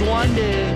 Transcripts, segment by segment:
Freunde.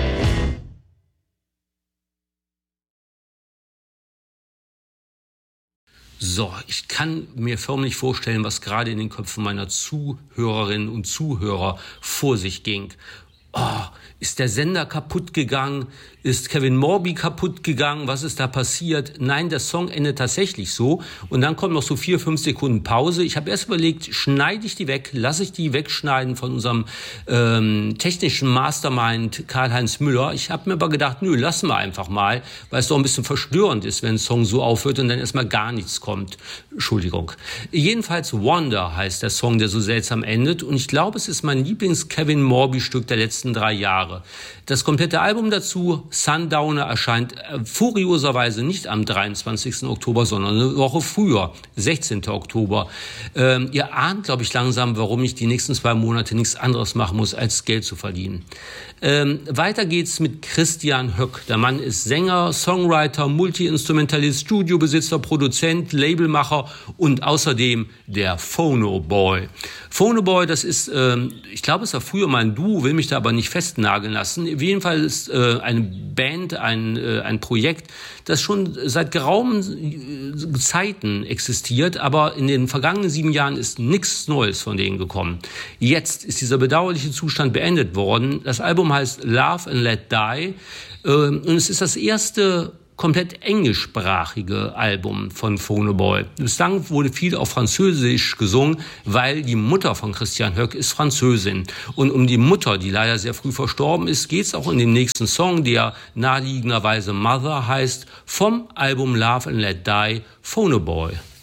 So, ich kann mir förmlich vorstellen, was gerade in den Köpfen meiner Zuhörerinnen und Zuhörer vor sich ging. Oh, ist der Sender kaputt gegangen? Ist Kevin Morby kaputt gegangen? Was ist da passiert? Nein, der Song endet tatsächlich so. Und dann kommt noch so 4-5 Sekunden Pause. Ich habe erst überlegt, schneide ich die weg? Lasse ich die wegschneiden von unserem technischen Mastermind Karl-Heinz Müller? Ich habe mir aber gedacht, nö, lassen wir einfach mal, weil es doch ein bisschen verstörend ist, wenn ein Song so aufhört und dann erstmal gar nichts kommt. Entschuldigung. Jedenfalls Wonder heißt der Song, der so seltsam endet. Und ich glaube, es ist mein Lieblings-Kevin Morby-Stück der letzten 3 Jahre. Das komplette Album dazu, Sundowner, erscheint furioserweise nicht am 23. Oktober, sondern eine Woche früher, 16. Oktober. Ihr ahnt, glaube ich, langsam, warum ich die nächsten 2 Monate nichts anderes machen muss, als Geld zu verdienen. Weiter geht's mit Christian Höck. Der Mann ist Sänger, Songwriter, Multi-Instrumentalist, Studiobesitzer, Produzent, Labelmacher und außerdem der Phono Boy. Phono Boy, das ist, ich glaube, es war früher mal ein Duo, will mich da aber nicht festnageln lassen. Auf jeden Fall ist eine Band, ein Projekt, das schon seit geraumen Zeiten existiert, aber in den vergangenen 7 Jahren ist nichts Neues von denen gekommen. Jetzt ist dieser bedauerliche Zustand beendet worden. Das Album heißt Love and Let Die und es ist das erste komplett englischsprachige Album von Phono Boy. Bislang wurde viel auf Französisch gesungen, weil die Mutter von Christian Höck ist Französin. Und um die Mutter, die leider sehr früh verstorben ist, geht es auch in dem nächsten Song, der naheliegenderweise Mother heißt, vom Album Love and Let Die, Phono Boy.